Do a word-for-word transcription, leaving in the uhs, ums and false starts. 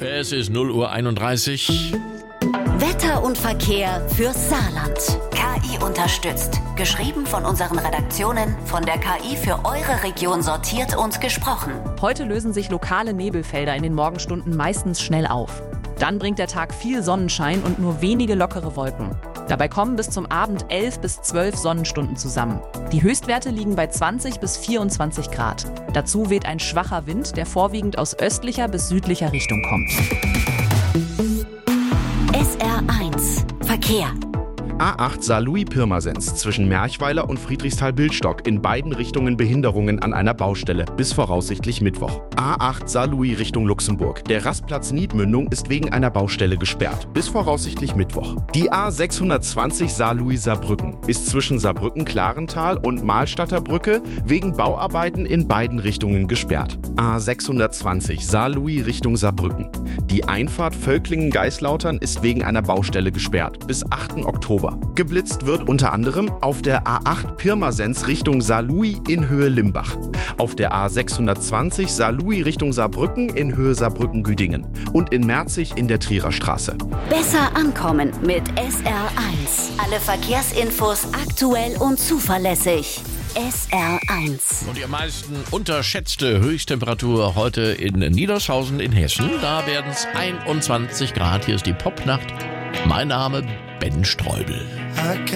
Es ist null Uhr einunddreißig. Wetter und Verkehr fürs Saarland. K I unterstützt. Geschrieben von unseren Redaktionen, von der K I für eure Region sortiert und gesprochen. Heute lösen sich lokale Nebelfelder in den Morgenstunden meistens schnell auf. Dann bringt der Tag viel Sonnenschein und nur wenige lockere Wolken. Dabei kommen bis zum Abend elf bis zwölf Sonnenstunden zusammen. Die Höchstwerte liegen bei zwanzig bis vierundzwanzig Grad. Dazu weht ein schwacher Wind, der vorwiegend aus östlicher bis südlicher Richtung kommt. S R eins Verkehr. A acht Saarlouis-Pirmasens zwischen Merchweiler und Friedrichsthal-Bildstock in beiden Richtungen Behinderungen an einer Baustelle bis voraussichtlich Mittwoch. A acht Saarlouis Richtung Luxemburg. Der Rastplatz Niedmündung ist wegen einer Baustelle gesperrt bis voraussichtlich Mittwoch. Die A sechshundertzwanzig Saarlouis-Saarbrücken ist zwischen Saarbrücken-Klarental und Mahlstadter Brücke wegen Bauarbeiten in beiden Richtungen gesperrt. A sechshundertzwanzig Saarlouis Richtung Saarbrücken. Die Einfahrt Völklingen-Geislautern ist wegen einer Baustelle gesperrt bis achten Oktober. Geblitzt wird unter anderem auf der A acht Pirmasens Richtung Saarlouis in Höhe Limbach, auf der A sechshundertzwanzig Saarlouis Richtung Saarbrücken in Höhe Saarbrücken-Güdingen und in Merzig in der Trierer Straße. Besser ankommen mit S R eins. Alle Verkehrsinfos aktuell und zuverlässig. S R eins. Und die am meisten unterschätzte Höchsttemperatur heute in Niedershausen in Hessen. Da werden es einundzwanzig Grad. Hier ist die Popnacht. Mein Name Ben Streubel.